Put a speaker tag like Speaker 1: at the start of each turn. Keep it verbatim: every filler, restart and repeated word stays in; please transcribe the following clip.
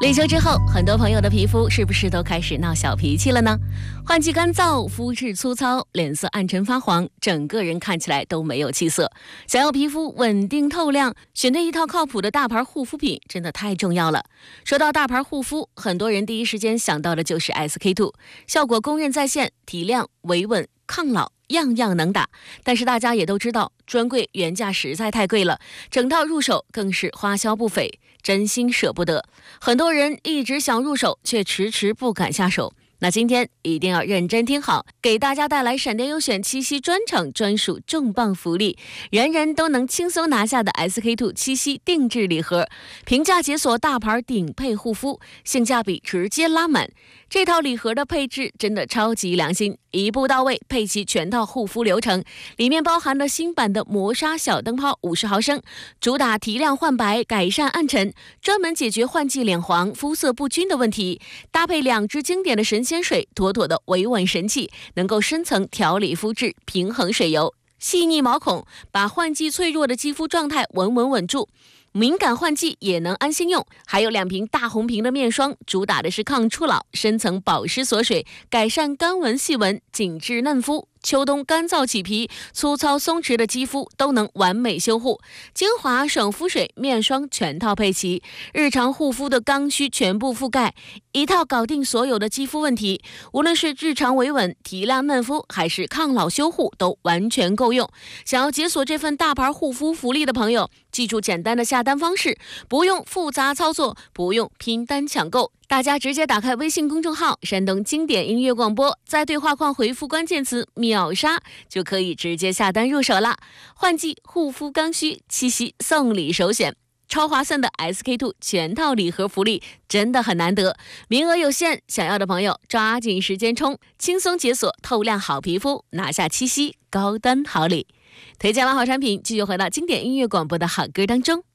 Speaker 1: 立秋之后，很多朋友的皮肤是不是都开始闹小脾气了呢？换季干燥，肤质粗糙，脸色暗沉发黄，整个人看起来都没有气色。想要皮肤稳定透亮，选对一套靠谱的大牌护肤品真的太重要了。说到大牌护肤，很多人第一时间想到的就是 S K two， 效果公认在线，提亮、维稳、抗老，样样能打。但是大家也都知道，专柜原价实在太贵了，整套入手更是花销不菲，真心舍不得。很多人一直想入手，却迟迟不敢下手。那今天一定要认真听好，给大家带来闪电优选七夕专场专属重磅福利，人人都能轻松拿下的 S K two 七夕定制礼盒，平价解锁大牌顶配护肤，性价比直接拉满。这套礼盒的配置真的超级良心，一步到位，配齐全套护肤流程，里面包含了新版的磨砂小灯泡五十毫升，主打提亮焕白，改善暗沉，专门解决换季脸黄、肤色不均的问题，搭配两支经典的神仙水，妥妥的维稳神器，能够深层调理肤质，平衡水油，细腻毛孔，把换季脆弱的肌肤状态稳稳稳住。敏感换季也能安心用，还有两瓶大红瓶的面霜，主打的是抗初老、深层保湿锁水，改善干纹细纹、紧致嫩肤。秋冬干燥起皮、粗糙松弛的肌肤都能完美修护，精华爽肤水、面霜全套配齐，日常护肤的刚需全部覆盖，一套搞定所有的肌肤问题。无论是日常维稳、提亮嫩肤，还是抗老修护，都完全够用。想要解锁这份大牌护肤福利的朋友，记住简单的下单方式，不用复杂操作，不用拼单抢购。大家直接打开微信公众号山东经典音乐广播，在对话框回复关键词秒杀，就可以直接下单入手啦。换季护肤刚需，七夕送礼首选，超划算的 S K two 全套礼盒福利真的很难得，名额有限，想要的朋友抓紧时间冲，轻松解锁透亮好皮肤，拿下七夕高端好礼。推荐完好产品，继续回到经典音乐广播的好歌当中。